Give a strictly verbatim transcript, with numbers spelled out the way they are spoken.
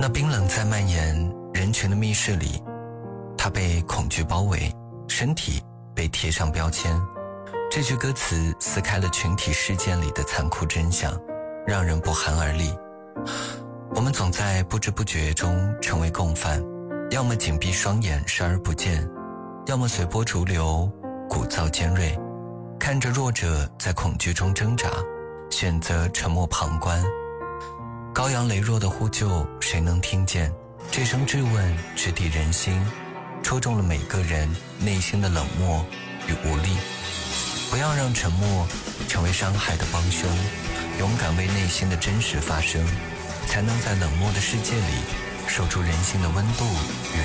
那冰冷在蔓延人群的密室里，他被恐惧包围，身体被贴上标签。这句歌词撕开了群体事件里的残酷真相，让人不寒而栗。我们总在不知不觉中成为共犯，要么紧闭双眼视而不见，要么随波逐流鼓噪尖锐，看着弱者在恐惧中挣扎，选择沉默旁观。高扬羸弱的呼救谁能听见？这声质问直抵人心，戳中了每个人内心的冷漠与无力。不要让沉默成为伤害的帮凶，勇敢为内心的真实发声，才能在冷漠的世界里守住人心的温度与